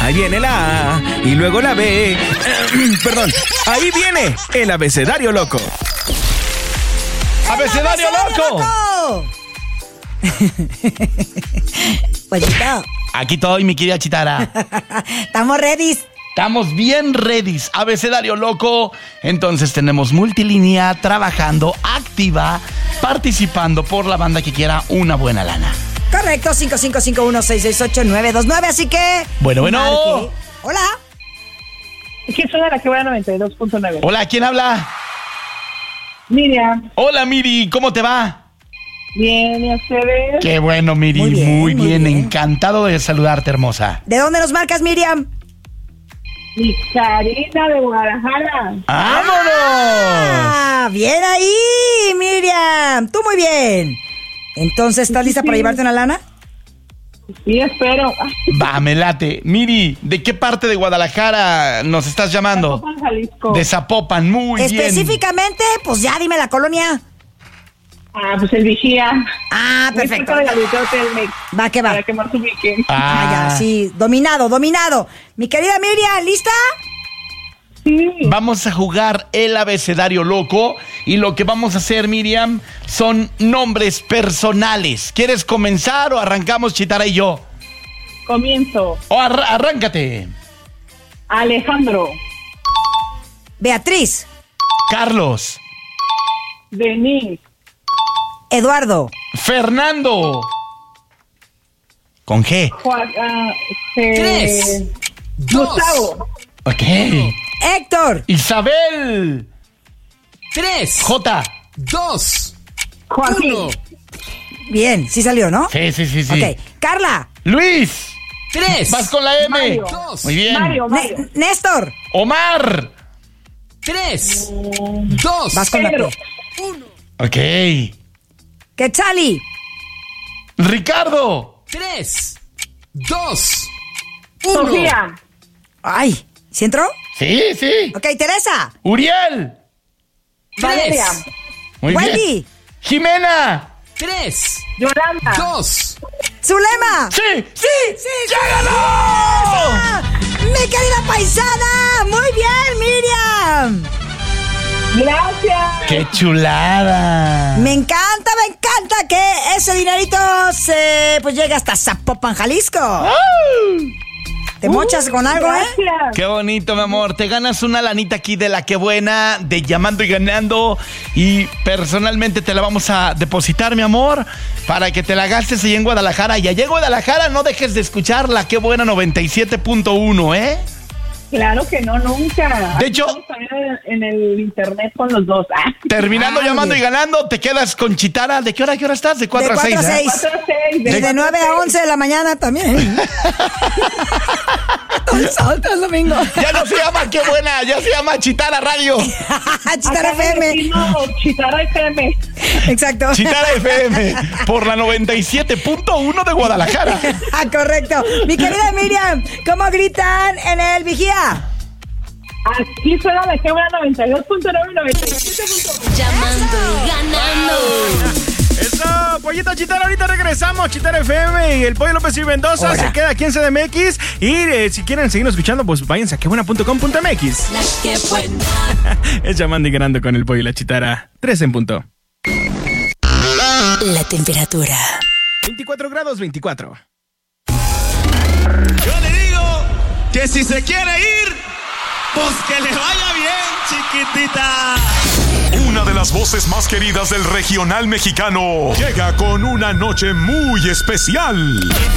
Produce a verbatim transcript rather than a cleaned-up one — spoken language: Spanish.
Ahí viene la A y luego la B. Perdón, ahí viene el abecedario loco. ¡Abecedario loco! Pollito. Aquí estoy, mi querida Chitara. Estamos ready. Estamos bien ready. Abecedario loco. Entonces tenemos multilínea trabajando, activa, participando por la banda que quiera una buena lana. Correcto, cinco cinco cinco uno seis seis ocho nueve dos nueve, así que... Bueno, bueno. Marque. Hola. ¿Qué suena la que va a noventa y dos punto nueve? Hola, ¿quién habla? Miriam. Hola, Miri, ¿cómo te va? Bien, ¿y ustedes? Qué bueno, Miri, Muy muy bien, bien, muy bien. Encantado de saludarte, hermosa. ¿De dónde nos marcas, Miriam? Mi Karina de Guadalajara. ¡Vámonos! Ah, bien ahí, Miriam. Tú muy bien. Entonces, ¿estás lista para llevarte una lana? Sí, espero. Va, me late. Miri, ¿de qué parte de Guadalajara nos estás llamando? Zapopan, Jalisco. De Zapopan, muy bien. Específicamente, pues ya dime la colonia. Ah, pues el Vigía. Ah, Muy perfecto. cerca de la Biblioteca del Mex. Va que va. Para que más ubiquen. Ah, ya, sí. Dominado, dominado. Mi querida Miriam, ¿lista? Sí. Vamos a jugar el abecedario loco y lo que vamos a hacer, Miriam, son nombres personales. ¿Quieres comenzar o arrancamos Chitara y yo? Comienzo. O ar- arráncate. Alejandro. Beatriz. Carlos. Denise. Eduardo. Fernando. Con G. Juan. ah, eh, Tres. Gustavo. Ok. Héctor. Isabel. Tres, J. dos, Joaquín. uno. Bien, sí salió, ¿no? Sí, sí, sí, sí. Ok. Carla. Luis. Tres, Vas con la M. Mario. dos, Muy bien. Mario, Mario. Ne- Néstor. Omar. tres, dos, Vas con la Pedro. P. Ok. Quetzali. Ricardo. tres, dos, uno. Sofía. Ay, ¿sí entró? Sí, sí. Ok, Teresa. Uriel. Valeria. Muy bien. Wendy. Jimena. Tres, Yolanda. dos, Zulema. Sí, sí, sí, ¡ya ganó! ¡Ah! ¡Mi querida paisana! ¡Muy bien, Miriam! Gracias. ¡Qué chulada! Me encanta, me encanta que ese dinerito se pues llegue hasta Zapopan, Jalisco. Te mochas con algo, ¿eh? Gracias. Qué bonito, mi amor. Te ganas una lanita aquí de la que buena, de llamando y ganando. Y personalmente te la vamos a depositar, mi amor, para que te la gastes ahí en Guadalajara. Y allá en Guadalajara no dejes de escuchar la que buena noventa y siete punto uno, ¿eh? Claro que no, nunca. De hecho- Estamos también en el internet con los dos. Ah. Terminando Ah, llamando muy y bien. ganando, te quedas con Chitara. ¿De qué hora a qué hora estás? De cuatro De a seis, cuatro a ¿eh? seis. cuatro a seis, Y de nueve a once de la mañana también. Todo el sábado, todo el domingo. Ya no se llama qué buena, ya se llama Chitara Radio. Chitara Acá F M. vecino, Chitara F M. Exacto. Chitara F M por la noventa y siete punto uno de Guadalajara. Ah, correcto. Mi querida Miriam, ¿cómo gritan en el vigía? Aquí suena la que buena noventa y dos punto nueve, noventa y siete punto uno. Llamando y ganando. Eso, Pollito Chitara, ahorita regresamos, Chitara F M y el Pollo López y Mendoza Hola. se queda aquí en C D M X y eh, si quieren seguirnos escuchando, pues váyanse a quebuena punto com punto m x. La que buena. Es llamando y ganando con el Pollo y la Chitara, tres en punto. La temperatura. veinticuatro grados veinticuatro. Yo le digo que si se quiere ir, pues que le vaya bien, chiquitita. Una de las voces más queridas del regional mexicano llega con una noche muy especial.